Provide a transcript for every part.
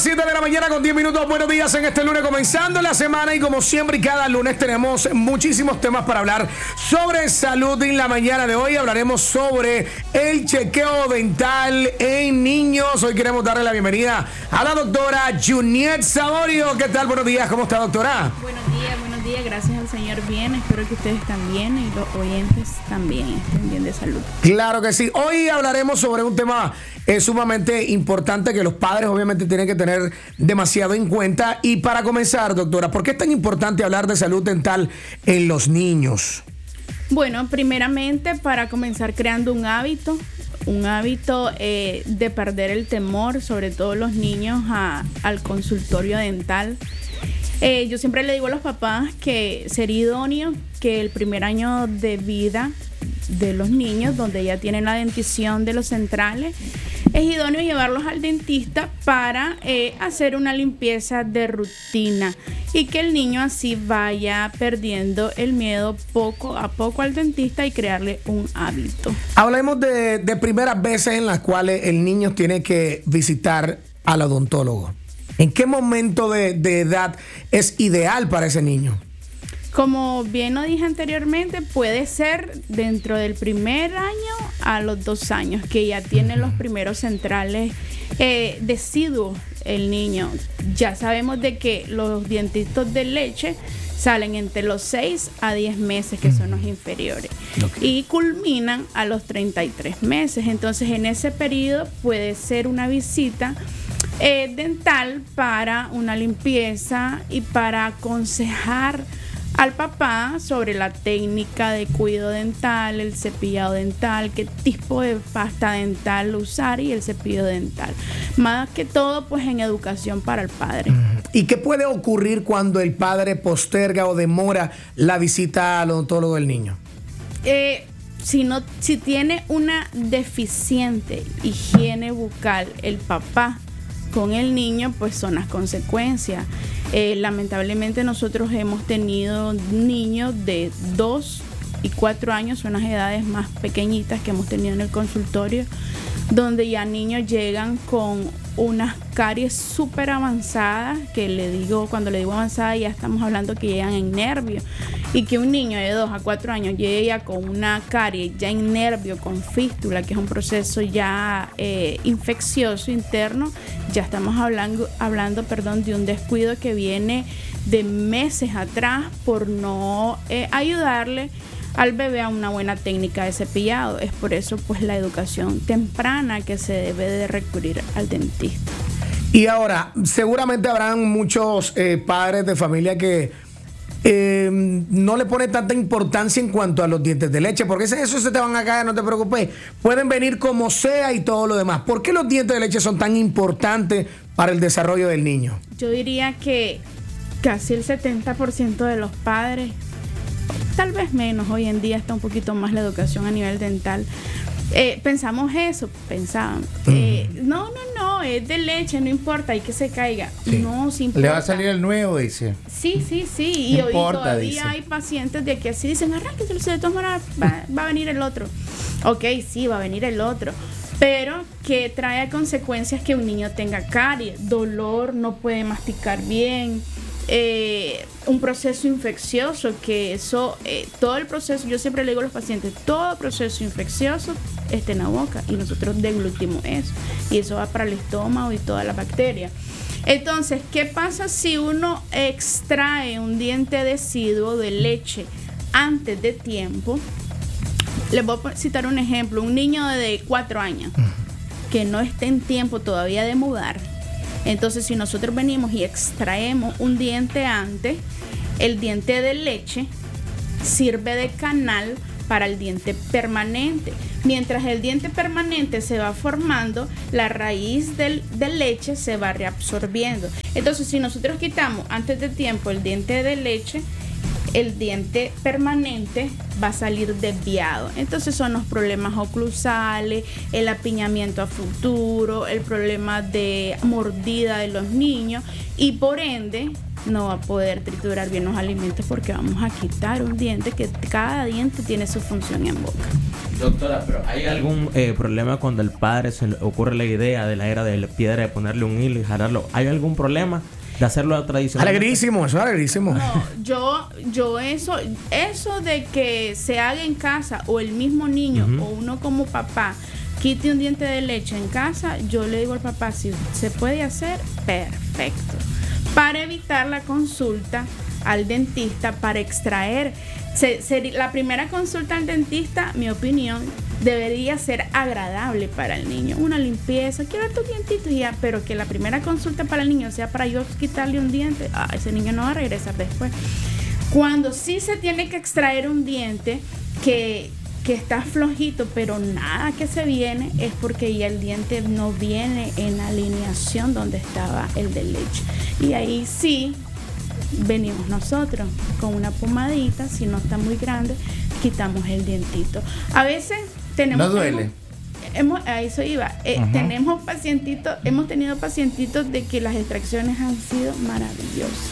7 de la mañana con 10 minutos. Buenos días en este lunes, comenzando la semana. Y como siempre y cada lunes tenemos muchísimos temas para hablar sobre salud. En la mañana de hoy hablaremos sobre el chequeo dental en niños. Hoy queremos darle la bienvenida a la doctora Juniet Saborio. ¿Qué tal? Buenos días. ¿Cómo está, doctora? Buenos días. Gracias al Señor, bien. Espero que ustedes también y los oyentes también estén bien de salud. Claro que sí. Hoy hablaremos sobre un tema sumamente importante que los padres obviamente tienen que tener demasiado en cuenta. Y para comenzar, doctora, ¿por qué es tan importante hablar de salud dental en los niños? Bueno, primeramente para comenzar creando un hábito de perder el temor, sobre todo los niños, al consultorio dental. Yo siempre le digo a los papás que sería idóneo que el primer año de vida de los niños, donde ya tienen la dentición de los centrales, es idóneo llevarlos al dentista para hacer una limpieza de rutina y que el niño así vaya perdiendo el miedo poco a poco al dentista y crearle un hábito. Hablemos de primeras veces en las cuales el niño tiene que visitar al odontólogo. ¿En qué momento de edad es ideal para ese niño? Como bien lo dije anteriormente, puede ser dentro del primer año a los 2 años, que ya tiene los primeros centrales deciduos el niño. Ya sabemos de que los dientitos de leche salen entre los 6 a 10 meses, que son los inferiores, y culminan a los 33 meses. Entonces, en ese periodo puede ser una visita dental para una limpieza y para aconsejar al papá sobre la técnica de cuidado dental, el cepillado dental, qué tipo de pasta dental usar y el cepillo dental. Más que todo, pues en educación para el padre. ¿Y qué puede ocurrir cuando el padre posterga o demora la visita al odontólogo del niño? Si tiene una deficiente higiene bucal el papá con el niño, pues son las consecuencias. Lamentablemente nosotros hemos tenido niños de 2 y 4 años, son las edades más pequeñitas que hemos tenido en el consultorio, donde ya niños llegan con unas caries súper avanzadas, cuando le digo avanzada ya estamos hablando que llegan en nervio, y que un niño de 2 a 4 años llegue ya con una carie ya en nervio, con fístula, que es un proceso ya infeccioso interno, ya estamos hablando de un descuido que viene de meses atrás por no ayudarle al bebé a una buena técnica de cepillado. Es por eso pues la educación temprana que se debe de recurrir al dentista. Y ahora, seguramente habrán muchos padres de familia que no le ponen tanta importancia en cuanto a los dientes de leche, porque eso se te van a caer, no te preocupes, pueden venir como sea y todo lo demás. ¿Por qué los dientes de leche son tan importantes para el desarrollo del niño? Yo diría que casi el 70% de los padres, tal vez menos, hoy en día está un poquito más la educación a nivel dental. Pensábamos eso, no, es de leche, no importa, hay que se caiga. Sí. No, sí importa. Le va a salir el nuevo, dice. Sí. Y No importa, todavía dice. Hay pacientes de que así dicen, arránquese, de todas maneras va a venir el otro. Ok, sí, va a venir el otro. Pero que trae consecuencias que un niño tenga caries, dolor, no puede masticar bien. Un proceso infeccioso, que eso, todo el proceso, yo siempre le digo a los pacientes, todo proceso infeccioso está en la boca y nosotros deglutimos eso y eso va para el estómago y todas las bacterias. Entonces, ¿qué pasa si uno extrae un diente deciduo de leche antes de tiempo? Les voy a citar un ejemplo, un niño de 4 años que no esté en tiempo todavía de mudar. Entonces, si nosotros venimos y extraemos un diente antes, el diente de leche sirve de canal para el diente permanente. Mientras el diente permanente se va formando, la raíz de leche se va reabsorbiendo. Entonces, si nosotros quitamos antes de tiempo el diente de leche, el diente permanente va a salir desviado. Entonces son los problemas oclusales, el apiñamiento a futuro, el problema de mordida de los niños y por ende no va a poder triturar bien los alimentos porque vamos a quitar un diente, que cada diente tiene su función en boca. Doctora, pero ¿hay algún problema cuando al padre se le ocurre la idea de la era de la piedra de ponerle un hilo y jalarlo? ¿Hay algún problema de hacerlo tradicional? Alegrísimo, eso es alegrísimo. No, yo eso de que se haga en casa o el mismo niño o uno como papá quite un diente de leche en casa, yo le digo al papá, si se puede hacer, perfecto. Para evitar la consulta al dentista para extraer. La primera consulta al dentista, mi opinión, debería ser agradable para el niño. Una limpieza, quiero tus dientitos y ya, pero que la primera consulta para el niño sea para yo quitarle un diente, ese niño no va a regresar después. Cuando sí se tiene que extraer un diente que está flojito, pero nada que se viene, es porque ya el diente no viene en la alineación donde estaba el de leche. Y ahí sí venimos nosotros con una pomadita, si no está muy grande, quitamos el dientito. A veces tenemos... ¿No duele? A eso iba. Hemos tenido pacientitos de que las extracciones han sido maravillosas.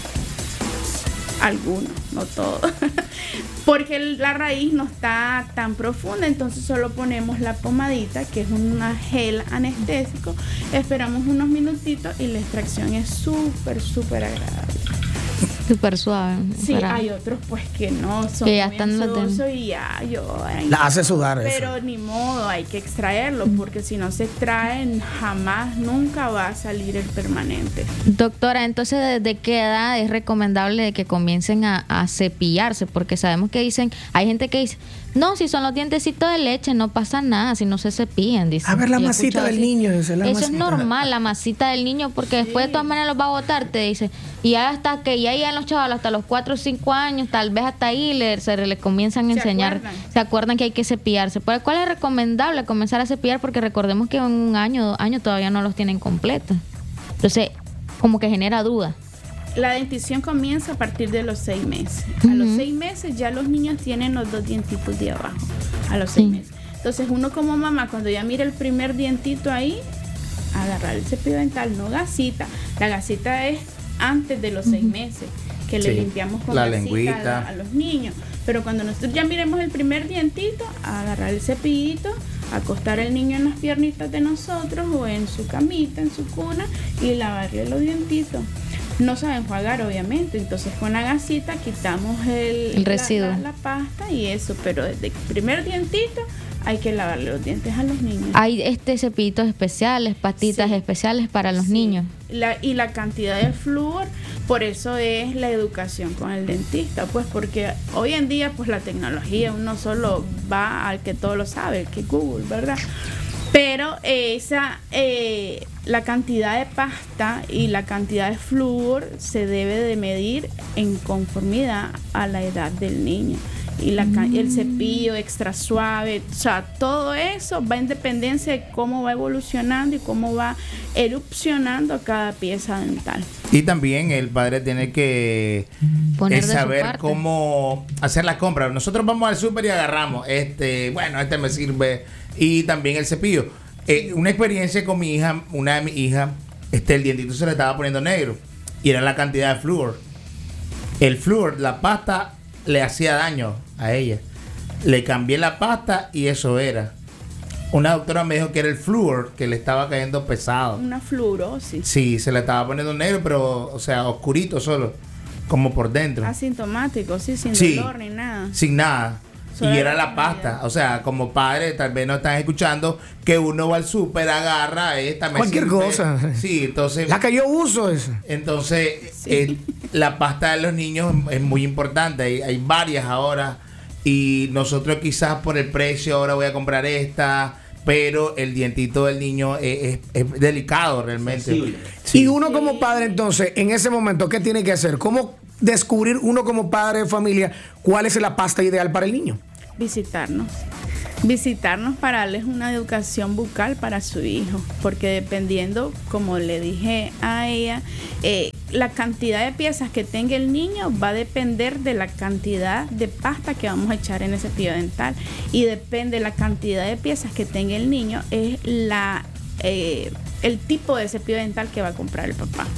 Algunos, no todos. Porque la raíz no está tan profunda, entonces solo ponemos la pomadita, que es una gel anestésico, esperamos unos minutitos y la extracción es súper agradable. Súper suave. Sí, hay otros pues que no son que ya muy están ansiosos y ya la hace sudar pero eso. Ni modo, hay que extraerlo porque si no se extraen jamás, nunca va a salir el permanente. Doctora, entonces ¿desde qué edad es recomendable de que comiencen a cepillarse? Porque sabemos que hay gente que dice, no, si son los dientecitos de leche no pasa nada si no se cepillan, dice. A ver la masita del niño. Eso es normal, la masita del niño, porque después de todas maneras los va a botar, te dice. Y ya hasta que ya los chavalos, hasta los 4 o 5 años, tal vez hasta ahí se les comienzan a enseñar, se acuerdan que hay que cepillarse. ¿Cuál es recomendable comenzar a cepillar? Porque recordemos que en 1 año, 2 años todavía no los tienen completos. Entonces, como que genera duda. La dentición comienza a partir de los 6 meses. A los 6 meses ya los niños tienen los 2 dientitos de abajo. A los 6 meses. Entonces uno como mamá, cuando ya mira el primer dientito ahí, agarrar el cepillo dental, no gasita. La gasita es antes de los 6 meses, que le limpiamos con la gasita lengüita a los niños. Pero cuando nosotros ya miremos el primer dientito, agarrar el cepillito, acostar al niño en las piernitas de nosotros o en su camita, en su cuna y lavarle los dientitos. No sabe enjuagar, obviamente, entonces con la gasita quitamos el residuo, la pasta y eso, pero desde el primer dientito hay que lavarle los dientes a los niños. Hay cepillitos especiales, pastitas especiales para los niños. Y la cantidad de flúor, por eso es la educación con el dentista, pues porque hoy en día pues la tecnología, uno solo va al que todo lo sabe, que Google, ¿verdad? Pero la cantidad de pasta y la cantidad de flúor se debe de medir en conformidad a la edad del niño. Y el cepillo extra suave, o sea, todo eso va en dependencia de cómo va evolucionando y cómo va erupcionando cada pieza dental. Y también el padre tiene que saber cómo hacer la compra. Nosotros vamos al súper y agarramos este me sirve. Y también el cepillo. Una experiencia con mi hija, una de mis hijas, el dientito se le estaba poniendo negro y era la cantidad de flúor. El flúor, la pasta le hacía daño a ella. Le cambié la pasta y eso era. Una doctora me dijo que era el flúor que le estaba cayendo pesado. Una fluorosis. Sí, se le estaba poniendo negro, pero, o sea, oscurito solo, como por dentro. Asintomático, sin dolor ni nada. Sin nada. Solo y era la pasta. O sea, como padre, tal vez no están escuchando que uno va al súper, agarra cualquier cosa. Sí, entonces. La que yo uso es. Entonces, la pasta de los niños es muy importante. Hay varias ahora. Y nosotros quizás por el precio ahora voy a comprar esta. Pero el dientito del niño es delicado realmente. Sí. Y uno como padre, entonces, en ese momento, ¿qué tiene que hacer? ¿Cómo descubrir uno como padre de familia cuál es la pasta ideal para el niño? Visitarnos para darles una educación bucal para su hijo, porque dependiendo, como le dije a ella, la cantidad de piezas que tenga el niño va a depender de la cantidad de pasta que vamos a echar en ese cepillo dental, y depende de la cantidad de piezas que tenga el niño es el tipo de cepillo dental que va a comprar el papá.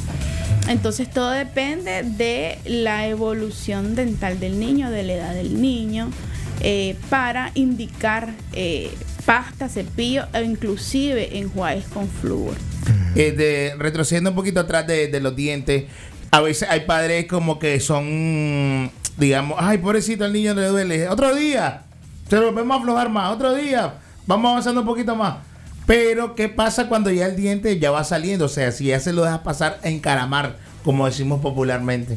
Entonces todo depende de la evolución dental del niño, de la edad del niño, para indicar pasta, cepillo e inclusive enjuagues con flúor. Retrocediendo un poquito atrás de los dientes, a veces hay padres como que son, digamos, ay, pobrecito, al niño le duele. Otro día, se lo vamos a aflojar más. Otro día, vamos avanzando un poquito más. Pero, ¿qué pasa cuando ya el diente ya va saliendo? O sea, si ya se lo deja pasar a encaramar, como decimos popularmente.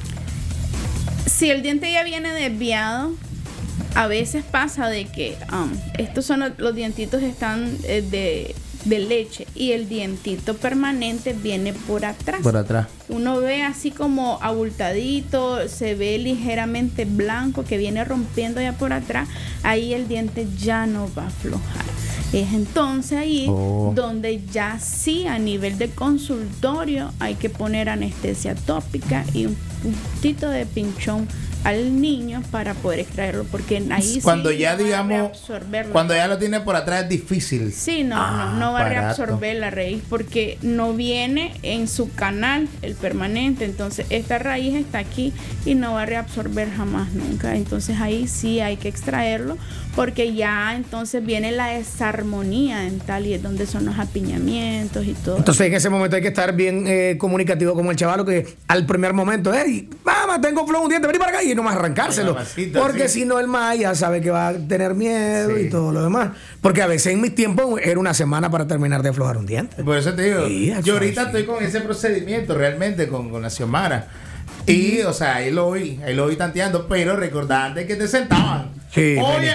Si el diente ya viene desviado, a veces pasa de que estos son los dientitos están de leche y el dientito permanente viene por atrás. Por atrás. Uno ve así como abultadito, se ve ligeramente blanco que viene rompiendo ya por atrás. Ahí el diente ya no va a aflojar. Es entonces ahí donde ya sí a nivel de consultorio hay que poner anestesia tópica y un puntito de pinchón al niño para poder extraerlo, porque ahí cuando sí ya no digamos cuando ya lo tiene por atrás es difícil. Sí, no va a reabsorber la raíz porque no viene en su canal el permanente, entonces esta raíz está aquí y no va a reabsorber jamás nunca, entonces ahí sí hay que extraerlo porque ya entonces viene la desarmonía dental y es donde son los apiñamientos y todo. Entonces en ese momento hay que estar bien comunicativo con el chavalo que al primer momento, mamá, tengo flow un diente, vení para acá y nomás arrancárselo. Porque si no el más ya sabe que va a tener miedo y todo lo demás. Porque a veces en mis tiempos era una semana para terminar de aflojar un diente. Por eso te digo, yo ahorita estoy con ese procedimiento realmente con la Xiomara. Y, o sea, ahí lo vi tanteando, pero recordando que te sentaban. Sí, oye,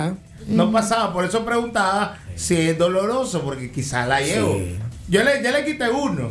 no pasaba, por eso preguntaba si es doloroso, porque quizás la llevo. Sí. Ya le quité uno.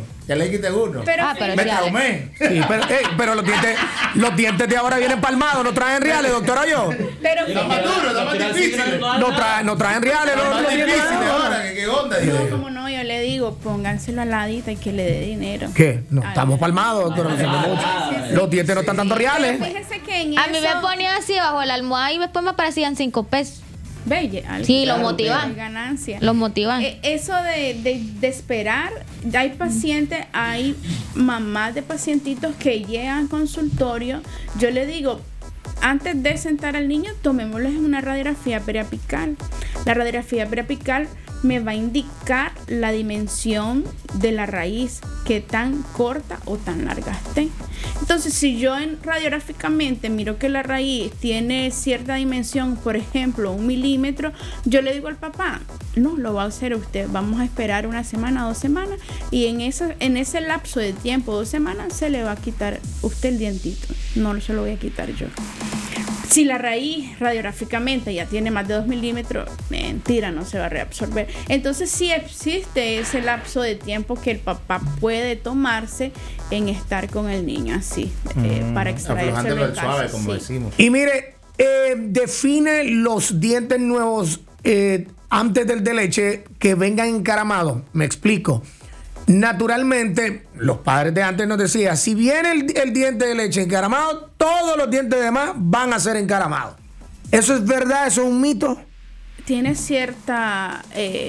Pero me traumé. Sí, pero los dientes de ahora vienen palmados, no traen reales, doctora yo. Pero está más duro, está más difícil. No traen reales, los dientes ahora. ¿Qué onda? No, como no, yo le digo, pónganselo al ladito y que le dé dinero. ¿Qué? No estamos palmados, doctora. Los dientes no están dando reales. Fíjese que en a mí me ponían así bajo la almohada y después me aparecían 5 pesos. Bella, sí, lo motivan. Ganancia. Lo motivan. Eso de esperar, hay pacientes, hay mamás de pacientitos que llegan al consultorio. Yo le digo, antes de sentar al niño, tomémosles una radiografía periapical. La radiografía periapical me va a indicar la dimensión de la raíz, qué tan corta o tan larga esté. Entonces, si yo radiográficamente miro que la raíz tiene cierta dimensión, por ejemplo, 1 milímetro, yo le digo al papá, no, lo va a hacer usted, vamos a esperar 1 semana, 2 semanas, y en ese lapso de tiempo, 2 semanas, se le va a quitar usted el dientito, no se lo voy a quitar yo. Si la raíz radiográficamente ya tiene más de 2 milímetros, mentira, no se va a reabsorber. Entonces sí existe ese lapso de tiempo que el papá puede tomarse en estar con el niño así, para extraerse el suave, como decimos. Y mire, define los dientes nuevos antes del de leche que vengan encaramados. Me explico. Naturalmente, los padres de antes nos decían, si viene el diente de leche encaramado, todos los dientes de demás van a ser encaramados. ¿Eso es verdad? ¿Eso es un mito? Tiene cierta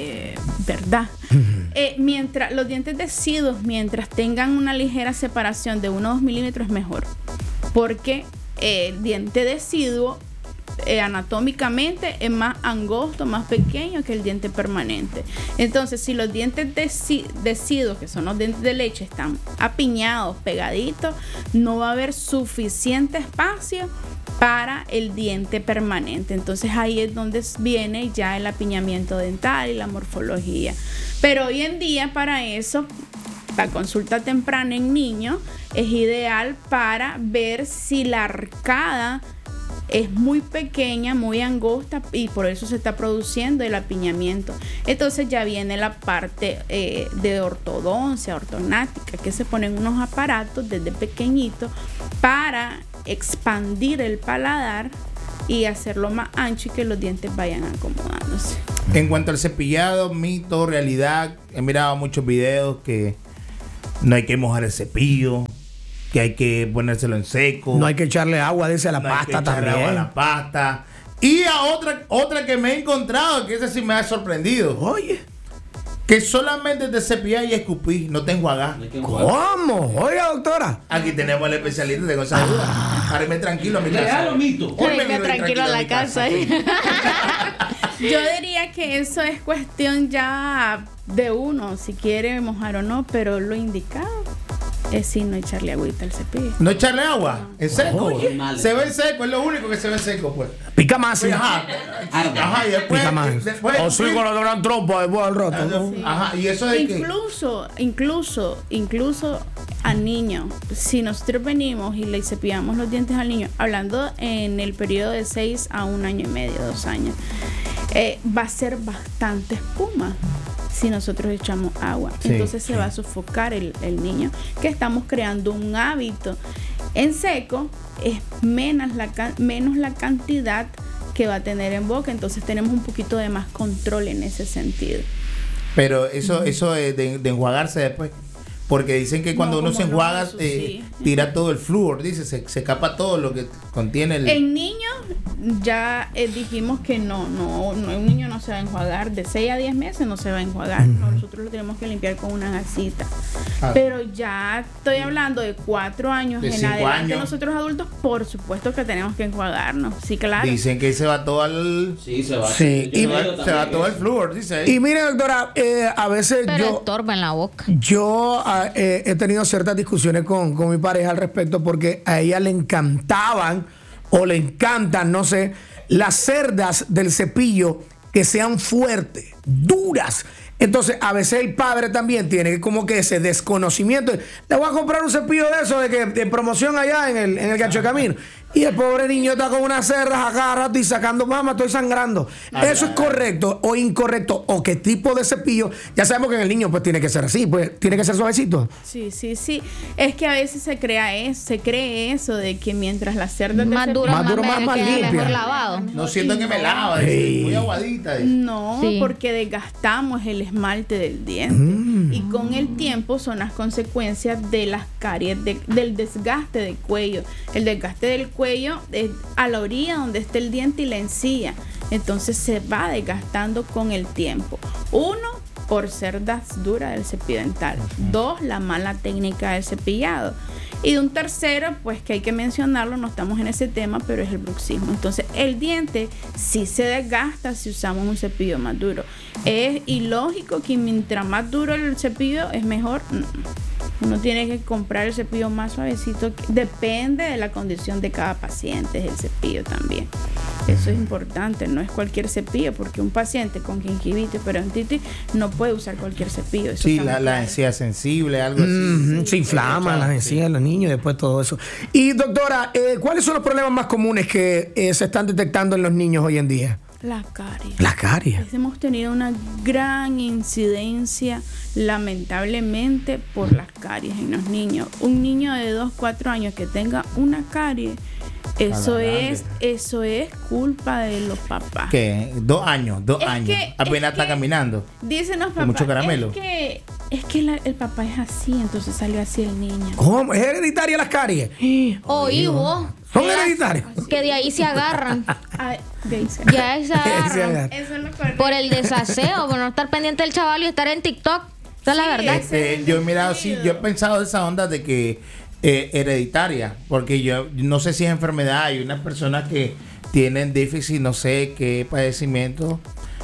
verdad. Mientras los dientes deciduos, mientras tengan una ligera separación de 1 o 2 milímetros, es mejor. Porque el diente deciduo anatómicamente es más angosto, más pequeño que el diente permanente. Entonces, si los dientes deciduos, que son los dientes de leche, están apiñados, pegaditos, no va a haber suficiente espacio para el diente permanente. Entonces ahí es donde viene ya el apiñamiento dental y la morfología. Pero hoy en día para eso, la consulta temprana en niños es ideal para ver si la arcada es muy pequeña, muy angosta, y por eso se está produciendo el apiñamiento. Entonces ya viene la parte de ortodoncia, ortognática, que se ponen unos aparatos desde pequeñito para expandir el paladar y hacerlo más ancho y que los dientes vayan acomodándose. En cuanto al cepillado, mito, realidad, he mirado muchos videos que no hay que mojar el cepillo, que hay que ponérselo en seco. No hay que echarle agua, dice, a la pasta también. Agua a la pasta. Y a otra que me he encontrado, que esa sí me ha sorprendido. Oye. Que solamente te cepillas y escupís, no te enjuagás. ¿Cómo? Oiga, doctora. Aquí tenemos al especialista de cosas duras. Páreme tranquilo a mi casa. Venga tranquilo a la casa. Yo diría que eso es cuestión ya de uno, si quiere mojar o no, pero lo indicado es si no echarle agüita al cepillo. No echarle agua, es seco. Oh, se ve seco, es lo único que se ve seco, pues. Pica más. Pues, ajá, y después. Pica más. O sí, con la gran trompa después al rato. Sí. Ajá, y eso de que. Incluso a niños, si nosotros venimos y le cepillamos los dientes al niño, hablando en el periodo de 6 a 1 año y medio, 2 años, va a ser bastante espuma si nosotros echamos agua. Sí, entonces se va a sofocar el niño, que estamos creando un hábito. En seco es menos la cantidad que va a tener en boca, entonces tenemos un poquito de más control en ese sentido. Pero eso de enjuagarse después. Porque dicen que cuando uno se enjuaga, eso sí. tira todo el flúor, dice, se escapa todo lo que contiene el. En niños ya dijimos que no, un niño no se va a enjuagar, de 6 a 10 meses no se va a enjuagar, nosotros lo tenemos que limpiar con una gasita. Pero ya estoy hablando de 4 años De en 5 adelante, años. nosotros adultos, por supuesto que tenemos que enjuagarnos, sí, claro. Dicen que se va todo al. Sí, se va. Sí, Yo y- lo he oído Se va también. todo el flúor, dice ahí. Y mire, doctora, a veces Pero estorba en la boca. yo he tenido ciertas discusiones con mi pareja al respecto porque a ella le encantaban o le encantan, no sé, las cerdas del cepillo que sean fuertes, duras. Entonces, a veces el padre también tiene como que ese desconocimiento. Le voy a comprar un cepillo de eso de promoción allá en el Gancho de Camino. Y el pobre niño está con unas cerdas a cada rato y sacando, mamá, estoy sangrando. ¿Eso es correcto o incorrecto? ¿O qué tipo de cepillo? Ya sabemos que en el niño pues tiene que ser así, pues tiene que ser suavecito. Sí. Es que a veces se cree eso de que mientras las cerdas del Más duro, cepillo- Más duro, más queda limpia. mejor lavado. No siento que me lava, Ey. dice, muy aguadita. Dice. No, Sí. porque desgastamos el esmalte del diente. Y con el tiempo son las consecuencias de las caries, del desgaste del cuello. El desgaste del cuello es a la orilla donde está el diente y la encía. Entonces se va desgastando con el tiempo. 1, por cerdas duras del cepillo dental. 2, la mala técnica del cepillado. Y de un tercero, pues que hay que mencionarlo, no estamos en ese tema, pero es el bruxismo. Entonces, el diente sí se desgasta si usamos un cepillo más duro. Es ilógico que mientras más duro el cepillo es mejor. Uno tiene que comprar el cepillo más suavecito. Depende de la condición de cada paciente, es el cepillo también. Eso es importante, no es cualquier cepillo, porque un paciente con gingivitis, periodontitis, no puede usar cualquier cepillo. Eso Sí, está muy la claro. encía sensible, algo así. Se inflaman las encías de los niños y después todo eso. Y doctora, ¿cuáles son los problemas más comunes que se están detectando en los niños hoy en día? La caries. La caries. Hemos tenido una gran incidencia, lamentablemente, por las caries en los niños. Un niño de 2, 4 años que tenga una caries, eso es culpa de los papás. ¿Qué? 2 años, 2 Es años. que- Apenas es está que- caminando. Dicen los Con papás, mucho caramelo. es que el papá es así, entonces salió así el niño. ¿Cómo? ¿Es hereditaria las caries? Oí vos. ¿Son hereditarias? Que de ahí se agarran. Ay, de ahí se- Ya ahí se Se agarran. agarran. Eso es lo correcto. Por el desaseo, por no estar pendiente del chaval y estar en TikTok. Esa es la verdad. Yo he mirado, sí, yo he pensado de esa onda de que hereditaria, porque yo no sé si es enfermedad. Hay unas personas que tienen déficit, no sé qué padecimiento,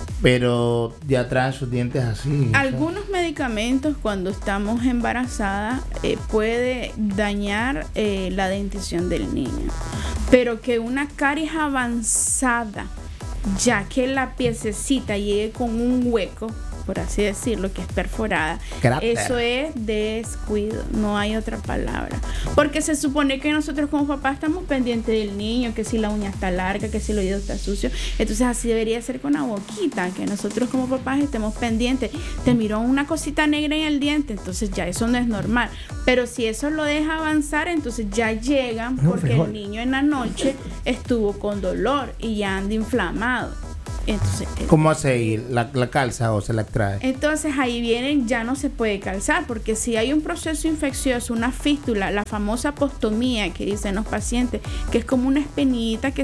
pero ya traen sus dientes así. Algunos medicamentos cuando estamos embarazadas puede dañar la dentición del niño, pero que una caries avanzada, ya que la piececita llegue con un hueco, por así decirlo, que es perforada, Cráter. eso es descuido, no hay otra palabra. Porque se supone que nosotros como papás estamos pendientes del niño, que si la uña está larga, que si el oído está sucio. Entonces así debería ser con la boquita, que nosotros como papás estemos pendientes. Te miró una cosita negra en el diente, entonces ya eso no es normal. Pero si eso lo deja avanzar, entonces ya llegan porque el niño en la noche estuvo con dolor y ya anda inflamado. Entonces, ¿Cómo hace ahí? ¿La calza o se la extrae? entonces ahí vienen, ya no se puede calzar, porque si hay un proceso infeccioso, una fístula, la famosa postomía que dicen los pacientes, que es como una espinita que sale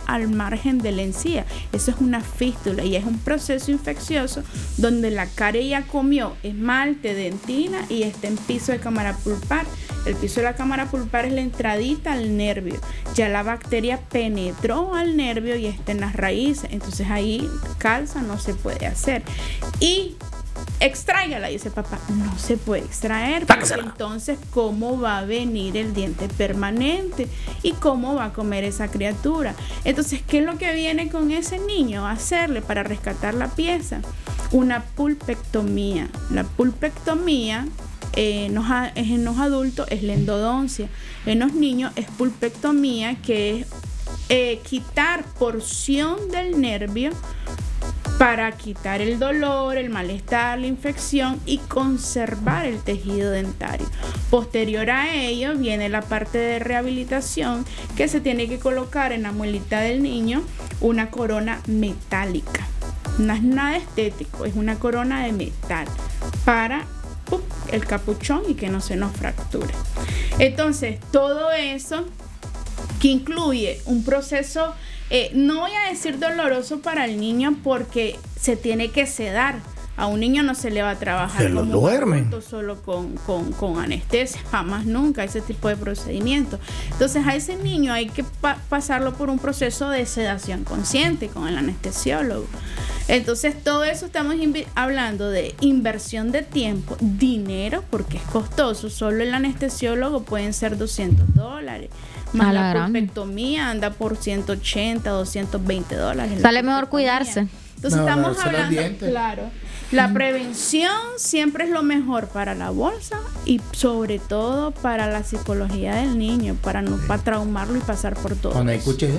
al margen de la encía. Eso es una fístula y es un proceso infeccioso donde la carie ya comió esmalte, dentina y está en piso de cámara pulpar. El piso de la cámara pulpar es la entradita al nervio. Ya la bacteria penetró al nervio y está en las raíces. Entonces ahí calza, no se puede hacer. Y extráigala, dice papá. No se puede extraer, porque entonces ¿cómo va a venir el diente permanente? ¿Y cómo va a comer esa criatura? Entonces, ¿qué es lo que viene con ese niño a hacerle para rescatar la pieza? Una pulpectomía. La pulpectomía en los adultos es la endodoncia. En los niños es pulpectomía, que es quitar porción del nervio para quitar el dolor, el malestar, la infección y conservar el tejido dentario. Posterior a ello viene la parte de rehabilitación, que se tiene que colocar en la muelita del niño una corona metálica. No es nada estético, es una corona de metal para el capuchón y que no se nos fracture. Entonces, todo eso que incluye un proceso, no voy a decir doloroso para el niño, porque se tiene que sedar. A un niño no se le va a trabajar se lo como duermen solo con anestesia, jamás nunca, ese tipo de procedimiento. Entonces a ese niño hay que pasarlo por un proceso de sedación consciente con el anestesiólogo. Entonces todo eso estamos hablando de inversión de tiempo, dinero, porque es costoso. Solo el anestesiólogo pueden ser $200. Más la pulpectomía anda por $180, $220. Sale mejor cuidarse. Entonces estamos hablando, claro, la prevención siempre es lo mejor para la bolsa y sobre todo para la psicología del niño, para no traumarlo y pasar por todo. Cuando escuches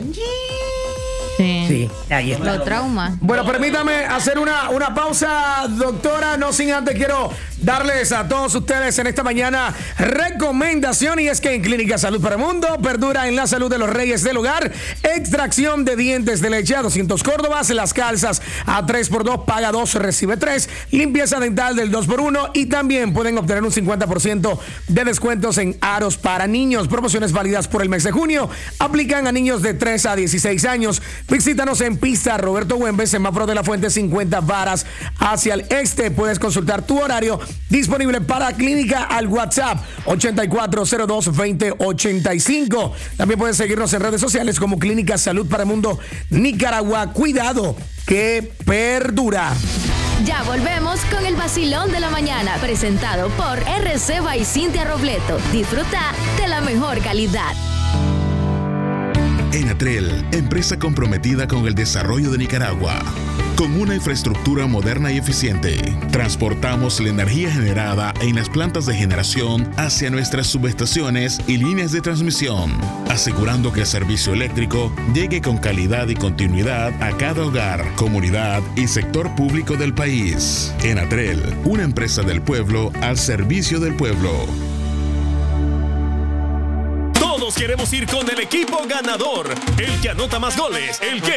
sí, ahí está. Lo trauma. Bueno, permítame hacer una pausa, doctora. No sin antes quiero darles a todos ustedes en esta mañana recomendación, y es que en Clínica Salud para el Mundo perdura en la salud de los reyes del hogar. Extracción de dientes de leche a 200 córdobas, las calzas a 3x2, paga 2, recibe 3, limpieza dental del 2x1 y también pueden obtener un 50% de descuentos en aros para niños. Promociones válidas por el mes de junio, aplican a niños de 3 a 16 años. Visítanos en pista Roberto Güemes, semáforo de la Fuente 50 varas hacia el este. Puedes consultar tu horario disponible para clínica al WhatsApp 8402-2085. También puedes seguirnos en redes sociales como Clínica Salud para el Mundo Nicaragua. Cuidado que perdura. Ya volvemos con el vacilón de la mañana, presentado por RC by Cintia Robleto. Disfruta de la mejor calidad. Enatrel, empresa comprometida con el desarrollo de Nicaragua. Con una infraestructura moderna y eficiente, transportamos la energía generada en las plantas de generación hacia nuestras subestaciones y líneas de transmisión, asegurando que el servicio eléctrico llegue con calidad y continuidad a cada hogar, comunidad y sector público del país. Enatrel, una empresa del pueblo al servicio del pueblo. Todos queremos ir con el equipo ganador, el que anota más goles, el que